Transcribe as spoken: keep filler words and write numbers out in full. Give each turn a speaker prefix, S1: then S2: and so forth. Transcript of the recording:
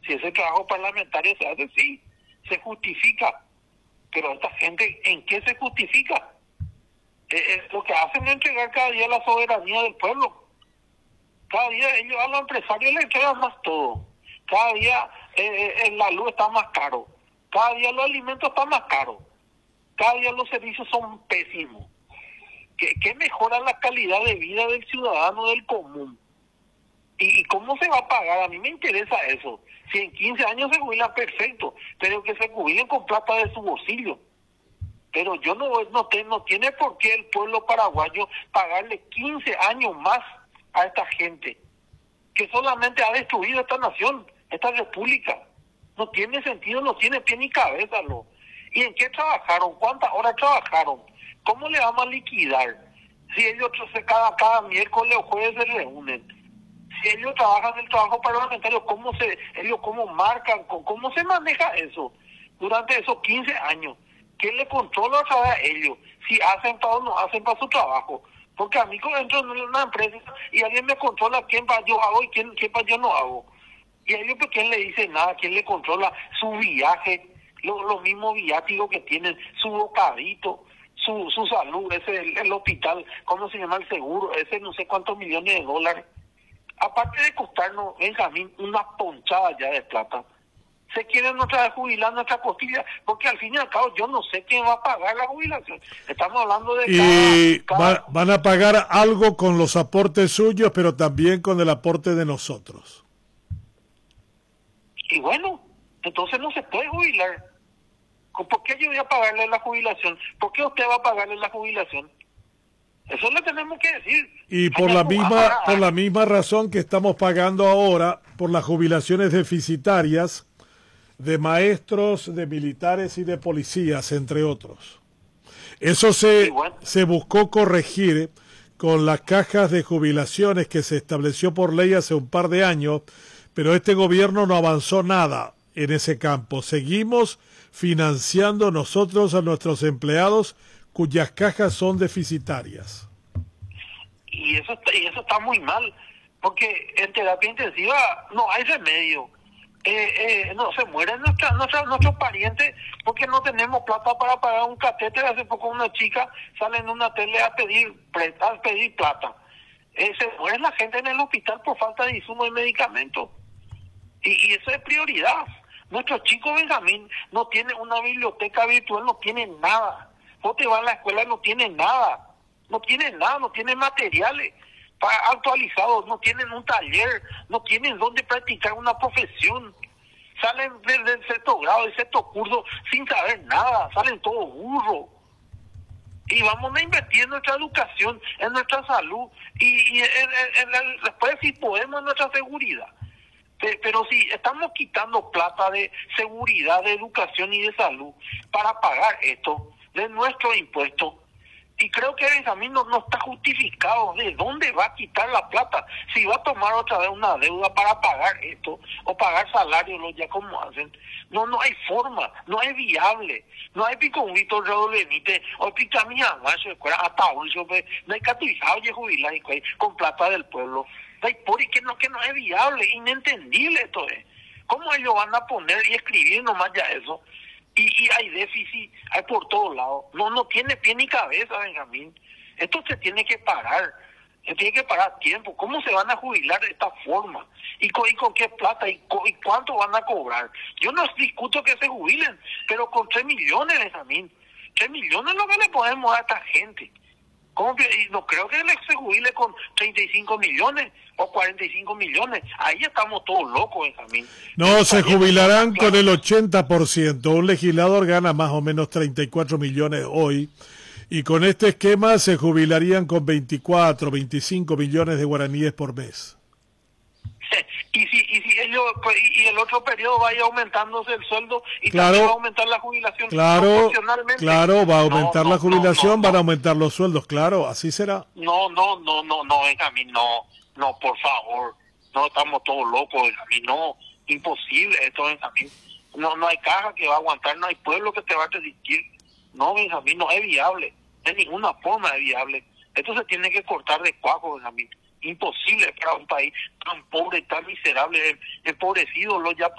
S1: Si ese trabajo parlamentario se hace, sí, se justifica. Pero esta gente, ¿en qué se justifica? Eh, eh, lo que hacen es entregar cada día la soberanía del pueblo. Cada día ellos a los empresarios les entregan más todo. Cada día eh, eh, la luz está más caro. Cada día los alimentos están más caros. Cada día los servicios son pésimos. ¿Qué, qué mejora la calidad de vida del ciudadano del común? ¿Y, ¿Y cómo se va a pagar? A mí me interesa eso. Si en quince años se jubilan, perfecto, pero que se jubilen con plata de su bolsillo. Pero yo no, no, te, no tiene por qué el pueblo paraguayo pagarle quince años más a esta gente, que solamente ha destruido esta nación, esta república. No tiene sentido, no tiene pie ni cabeza. ¿no? ¿Y en qué trabajaron? ¿Cuántas horas trabajaron? ¿Cómo le vamos a liquidar? Si ellos cada, cada miércoles o jueves se reúnen. Si ellos trabajan el trabajo parlamentario, ¿cómo se, ellos cómo marcan? ¿Cómo se maneja eso? Durante esos quince años. ¿Quién le controla otra vez a ellos? Si hacen para o no hacen para su trabajo. Porque a mí cuando entro en una empresa y alguien me controla quién para yo hago y quién, quién para yo no hago. Y a ellos, pues, ¿quién le dice nada? ¿Quién le controla su viaje? Los lo mismos viáticos que tienen, su bocadito, su, su salud, ese el, el hospital, ¿cómo se llama el seguro? Ese no sé cuántos millones de dólares. Aparte de costarnos, Benjamín, una ponchada ya de plata. Se quieren otra vez jubilar nuestra costilla, porque al fin y al cabo yo no sé quién va a pagar la jubilación. Estamos hablando de
S2: y
S1: cada, cada...
S2: Va, van a pagar algo con los aportes suyos, pero también con el aporte de nosotros.
S1: Y bueno, entonces no se puede jubilar. ¿Por qué yo voy a pagarle la jubilación? ¿Por qué usted va a pagarle la jubilación? Eso le tenemos que decir.
S2: Y por la misma por la misma razón que estamos pagando ahora por las jubilaciones deficitarias de maestros, de militares y de policías, entre otros. Eso se, bueno. se buscó corregir con las cajas de jubilaciones que se estableció por ley hace un par de años, pero este gobierno no avanzó nada en ese campo. Seguimos financiando nosotros a nuestros empleados cuyas cajas son deficitarias.
S1: Y eso está, y eso está muy mal, porque en terapia intensiva no hay remedio. Eh, eh, no se mueren nuestra, nuestra, nuestros parientes porque no tenemos plata para pagar un catéter. Hace poco una chica sale en una tele a pedir, a pedir plata. Eh, se muere la gente en el hospital por falta de insumos y medicamentos. Y, y eso es prioridad. Nuestros chicos, Benjamín, no tienen una biblioteca virtual, no tienen nada. Vos te vas a la escuela, no tienen nada. No tienen nada, no tienen materiales para actualizados, no tienen un taller, no tienen dónde practicar una profesión. Salen desde el sexto grado, del sexto curso, sin saber nada, salen todos burros. Y vamos a invertir en nuestra educación, en nuestra salud, y, y en, en, en, después si podemos en nuestra seguridad. Pero si estamos quitando plata de seguridad, de educación y de salud para pagar esto de nuestros impuestos, y creo que Benjamín no, no está justificado de dónde va a quitar la plata, si va a tomar otra vez una deuda para pagar esto, o pagar salarios, ya como hacen. No, no hay forma, no es viable, no hay picongito redolenite, o picamilla más, hasta hoy, no hay catizado y jubilar con plata del pueblo. No hay por y que no, que no es viable, inentendible esto es. ¿Cómo ellos van a poner y escribir nomás ya eso? Y, y hay déficit, hay por todos lados. No, no tiene pie ni cabeza, Benjamín. Esto se tiene que parar. Se tiene que parar a tiempo. ¿Cómo se van a jubilar de esta forma? ¿Y con, y con qué plata? ¿Y, con, ¿Y cuánto van a cobrar? Yo no discuto que se jubilen, pero con tres millones, Benjamín. Tres millones es lo que le podemos dar a esta gente. ¿Cómo que? Y no creo que se jubile con treinta y cinco millones o cuarenta y cinco millones. Ahí estamos todos locos, Benjamín.
S2: No, se jubilarán con el ochenta por ciento. Un legislador gana más o menos treinta y cuatro millones hoy. Y con este esquema se jubilarían con veinticuatro, veinticinco millones de guaraníes por mes.
S1: Y si, y si ellos, y el otro periodo vaya aumentándose el sueldo y
S2: claro,
S1: también va a aumentar la jubilación
S2: claro,
S1: proporcionalmente.
S2: Claro, va a aumentar
S1: no,
S2: la
S1: no,
S2: jubilación,
S1: no, no,
S2: van a
S1: no.
S2: aumentar los sueldos, claro, así será.
S1: No, no, no, no, no, Benjamín, no, no, por favor, no estamos todos locos, Benjamín, no, imposible esto, Benjamín. No, no hay caja que va a aguantar, no hay pueblo que te va a resistir. No, Benjamín, no es viable, de ninguna forma es viable. Esto se tiene que cortar de cuajo, Benjamín. Imposible para un país tan pobre, tan miserable, empobrecido, lo ya